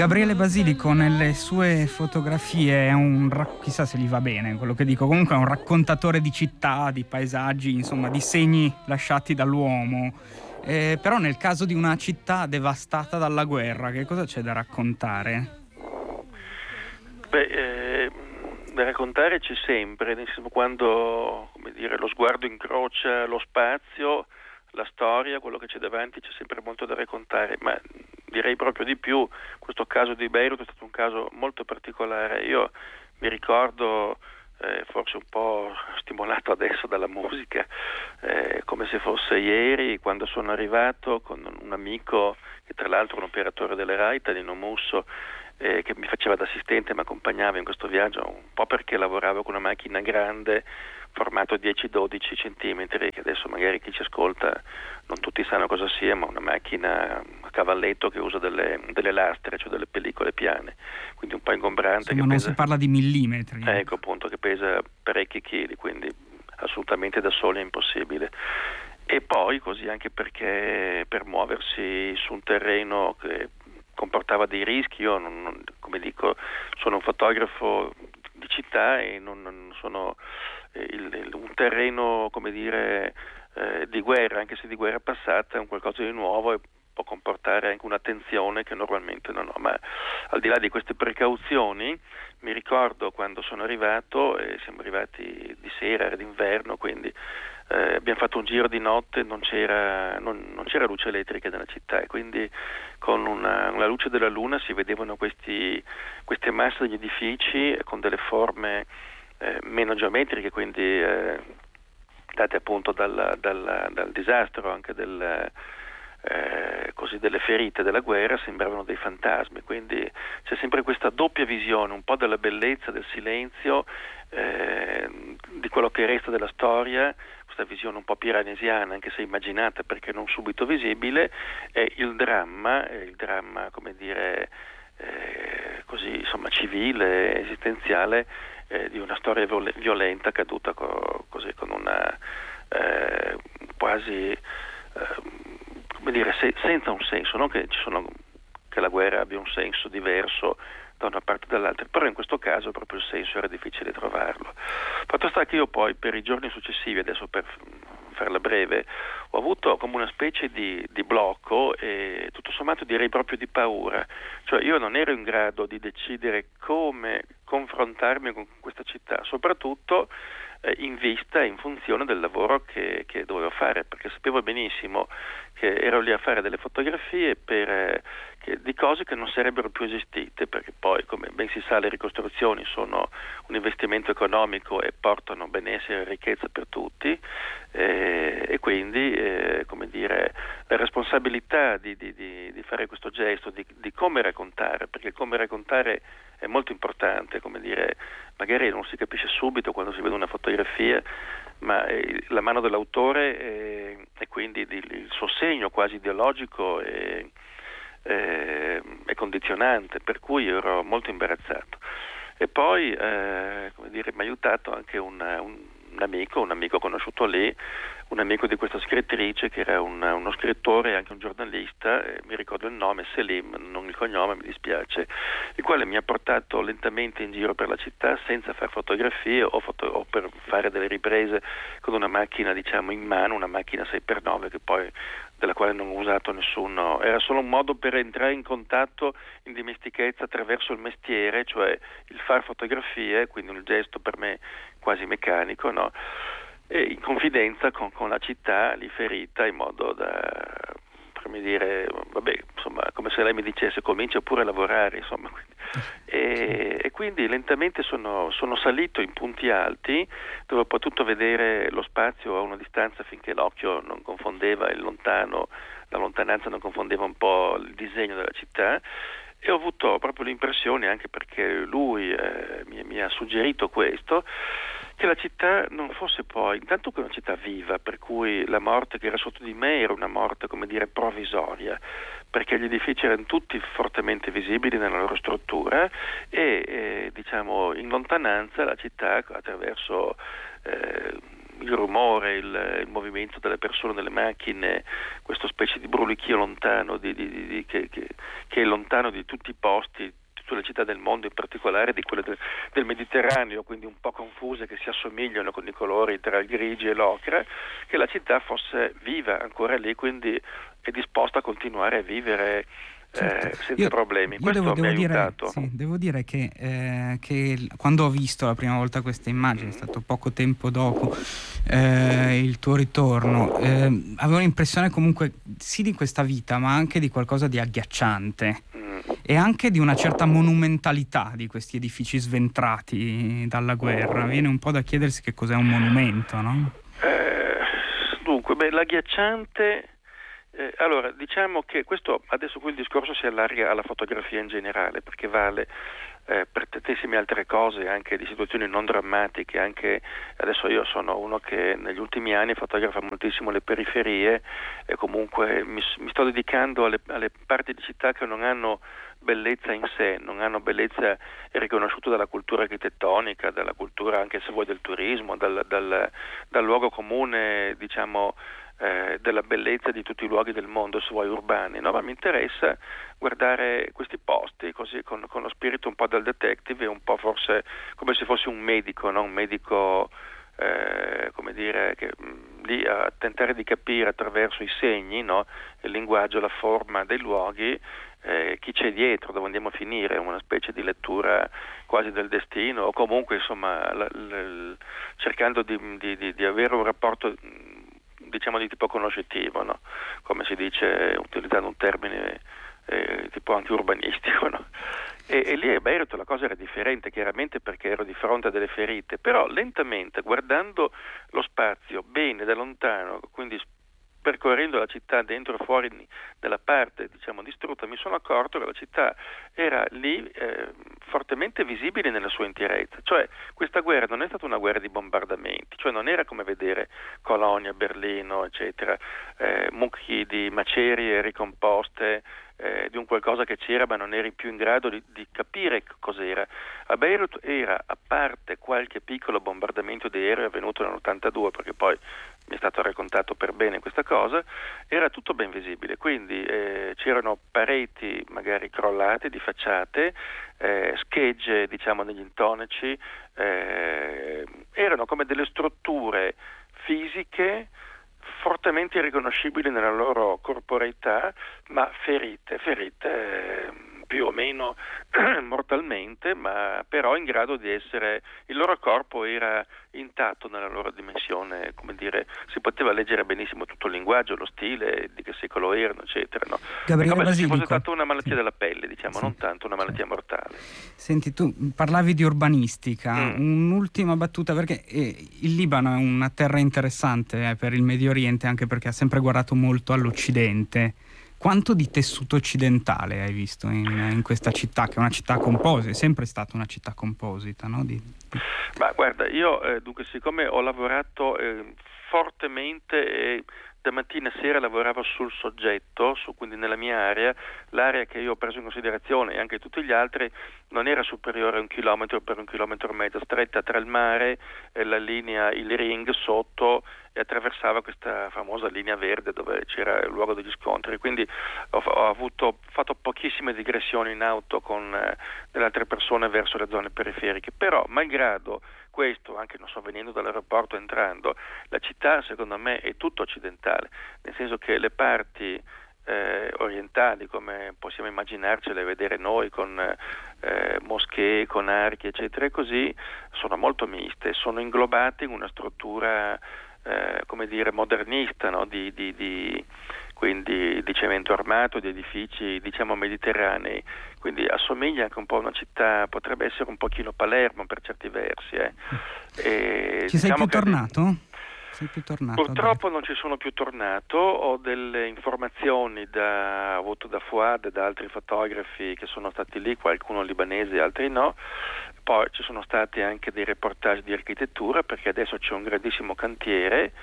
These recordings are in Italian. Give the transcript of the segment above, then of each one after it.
Gabriele Basilico nelle sue fotografie è chissà se gli va bene quello che dico, comunque è un raccontatore di città, di paesaggi, insomma di segni lasciati dall'uomo. Però nel caso di una città devastata dalla guerra, che cosa c'è da raccontare? Da raccontare c'è sempre, nel senso, quando, come dire, lo sguardo incrocia lo spazio, la storia, quello che c'è davanti, c'è sempre molto da raccontare, ma direi proprio di più. Questo caso di Beirut è stato un caso molto particolare. Io mi ricordo, forse un po' stimolato adesso dalla musica, come se fosse ieri, quando sono arrivato con un amico, che tra l'altro è un operatore delle RAI, Tanino Musso, che mi faceva da assistente, mi accompagnava in questo viaggio, un po' perché lavoravo con una macchina grande, formato 10-12 centimetri, che adesso magari chi ci ascolta non tutti sanno cosa sia, ma una macchina a cavalletto che usa delle lastre, cioè delle pellicole piane, quindi un po' ingombrante. Insomma, non si parla di millimetri. Ecco, appunto, che pesa parecchi chili, quindi assolutamente da soli è impossibile. E poi così anche perché per muoversi su un terreno che comportava dei rischi, io come dico, sono un fotografo di città e non sono un terreno, come dire, di guerra, anche se di guerra passata, è un qualcosa di nuovo e può comportare anche un'attenzione che normalmente non ho. Ma al di là di queste precauzioni, mi ricordo quando sono arrivato, siamo arrivati di sera, era d'inverno, quindi abbiamo fatto un giro di notte, non c'era luce elettrica nella città, e quindi con la luce della luna si vedevano queste masse degli edifici con delle forme meno geometriche, quindi date appunto dal disastro, anche così delle ferite della guerra, sembravano dei fantasmi. Quindi c'è sempre questa doppia visione, un po' della bellezza, del silenzio, di quello che resta della storia, questa visione un po' piranesiana, anche se immaginata perché non subito visibile, e il dramma, come dire, così insomma civile, esistenziale, di una storia violenta caduta così con una quasi come dire, senza un senso, non che che la guerra abbia un senso diverso da una parte o dall'altra, però in questo caso proprio il senso era difficile trovarlo. Fatto sta che io poi per i giorni successivi, adesso per farla breve, ho avuto come una specie di blocco e tutto sommato direi proprio di paura, cioè io non ero in grado di decidere come confrontarmi con questa città, soprattutto in vista e in funzione del lavoro che dovevo fare, perché sapevo benissimo che ero lì a fare delle fotografie di cose che non sarebbero più esistite, perché poi, come ben si sa, le ricostruzioni sono un investimento economico e portano benessere e ricchezza per tutti, e quindi come dire, la responsabilità di fare questo gesto, di come raccontare, perché come raccontare è molto importante, come dire, magari non si capisce subito quando si vede una fotografia, ma la mano dell'autore e quindi il suo segno quasi ideologico è condizionante, per cui ero molto imbarazzato. E poi come dire, mi ha aiutato anche un amico conosciuto lì, un amico di questa scrittrice che era uno scrittore e anche un giornalista, mi ricordo il nome, Selim, non il cognome, mi dispiace, il quale mi ha portato lentamente in giro per la città senza fare fotografie o per fare delle riprese con una macchina, diciamo, in mano, una macchina 6x9 della quale non ho usato nessuno, era solo un modo per entrare in contatto, in dimestichezza attraverso il mestiere, cioè il far fotografie, quindi un gesto per me quasi meccanico, no? E in confidenza con la città lì ferita, in modo da, come dire, vabbè, insomma, come se lei mi dicesse comincia pure a lavorare, insomma. E quindi lentamente sono salito in punti alti dove ho potuto vedere lo spazio a una distanza finché l'occhio non confondeva la lontananza non confondeva un po' il disegno della città, e ho avuto proprio l'impressione, anche perché lui mi ha suggerito questo, che la città non fosse poi, intanto che una città viva, per cui la morte che era sotto di me era una morte, come dire, provvisoria, perché gli edifici erano tutti fortemente visibili nella loro struttura e diciamo in lontananza la città attraverso il rumore, il movimento delle persone, delle macchine, questa specie di brulichio lontano che è lontano di tutti i posti, tutte le città del mondo, in particolare di quelle del Mediterraneo, quindi un po' confuse, che si assomigliano con i colori tra il grigio e l'ocra, che la città fosse viva ancora lì, quindi è disposta a continuare a vivere senza problemi. Questo mi ha aiutato. Devo dire che quando ho visto la prima volta queste immagini, è stato poco tempo dopo il tuo ritorno, avevo l'impressione comunque sì di questa vita, ma anche di qualcosa di agghiacciante e anche di una certa monumentalità di questi edifici sventrati dalla guerra. Viene un po' da chiedersi che cos'è un monumento, no? Dunque, l'agghiacciante... allora, diciamo che questo adesso qui il discorso si allarga alla fotografia in generale, perché vale per tantissime altre cose, anche di situazioni non drammatiche. Anche adesso io sono uno che negli ultimi anni fotografa moltissimo le periferie e comunque mi sto dedicando alle parti di città che non hanno bellezza in sé, non hanno bellezza riconosciuta dalla cultura architettonica, dalla cultura anche se vuoi del turismo, dal luogo comune, diciamo, della bellezza di tutti i luoghi del mondo, se vuoi urbani, no? Ma mi interessa guardare questi posti così con lo spirito un po' del detective e un po' forse come se fossi un medico, no? Un medico come dire, che lì a tentare di capire attraverso i segni, no? Il linguaggio, la forma dei luoghi, chi c'è dietro, dove andiamo a finire, una specie di lettura quasi del destino, o comunque insomma cercando di avere un rapporto, diciamo, di tipo conoscitivo, no? Come si dice utilizzando un termine tipo anche urbanistico, no? E lì a Beirut la cosa era differente, chiaramente, perché ero di fronte a delle ferite, però lentamente, guardando lo spazio bene da lontano, quindi percorrendo la città dentro e fuori della parte, diciamo, distrutta, mi sono accorto che la città era lì fortemente visibile nella sua interezza. Cioè questa guerra non è stata una guerra di bombardamenti, cioè non era come vedere Colonia, Berlino, eccetera, mucchi di macerie ricomposte, di un qualcosa che c'era ma non eri più in grado di capire cos'era. A Beirut era, a parte qualche piccolo bombardamento di aereo avvenuto nell'82, perché poi mi è stato raccontato per bene questa cosa, era tutto ben visibile, quindi c'erano pareti magari crollate di facciate, schegge, diciamo, negli intonaci, erano come delle strutture fisiche fortemente irriconoscibili nella loro corporeità, ma ferite più o meno mortalmente, ma però in grado di essere, il loro corpo era intatto nella loro dimensione, come dire, si poteva leggere benissimo tutto il linguaggio, lo stile, di che secolo erano, eccetera, no? Gabriele È come Basilico, se fosse stata una malattia della pelle, diciamo, sì, non tanto una malattia mortale. Senti, tu parlavi di urbanistica, un'ultima battuta, perché il Libano è una terra interessante per il Medio Oriente, anche perché ha sempre guardato molto all'Occidente. Quanto di tessuto occidentale hai visto in questa città, che è una città composita, è sempre stata una città composita, no? Ma guarda, io dunque, siccome ho lavorato fortemente e da mattina a sera lavoravo sul soggetto, quindi nella mia area, l'area che io ho preso in considerazione e anche tutti gli altri non era superiore a 1 chilometro per 1,5 chilometri, stretta tra il mare e la linea, il ring sotto, e attraversava questa famosa linea verde dove c'era il luogo degli scontri. Quindi ho fatto pochissime digressioni in auto con delle altre persone verso le zone periferiche, però malgrado questo, anche non so, venendo dall'aeroporto, entrando, la città secondo me è tutto occidentale, nel senso che le parti orientali, come possiamo immaginarcele, vedere noi, con moschee, con archi, eccetera, e così, sono molto miste, sono inglobate in una struttura come dire modernista, no? Quindi di cemento armato, di edifici, diciamo, mediterranei, quindi assomiglia anche un po' a una città, potrebbe essere un pochino Palermo per certi versi. Ci sei più tornato? Sei più tornato? Purtroppo non ci sono più tornato, ho delle informazioni avuto da Fouad e da altri fotografi che sono stati lì, qualcuno libanese, altri no. Poi ci sono stati anche dei reportage di architettura, perché adesso c'è un grandissimo cantiere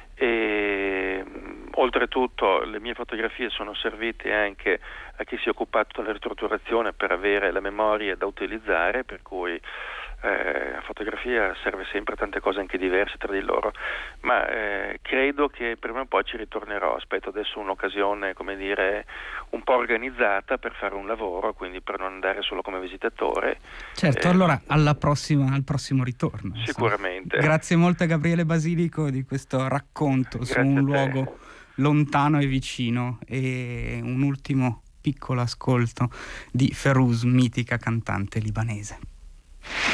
e oltretutto le mie fotografie sono servite anche a chi si è occupato della ristrutturazione per avere la memoria da utilizzare, per cui La fotografia serve sempre a tante cose anche diverse tra di loro, ma credo che prima o poi ci ritornerò. Aspetto adesso un'occasione, come dire, un po' organizzata per fare un lavoro, quindi per non andare solo come visitatore. Certo, allora al prossimo ritorno. Sicuramente. Grazie molto a Gabriele Basilico di questo racconto Grazie su un a te. luogo lontano e vicino, e un ultimo piccolo ascolto di Ferouz, mitica cantante libanese.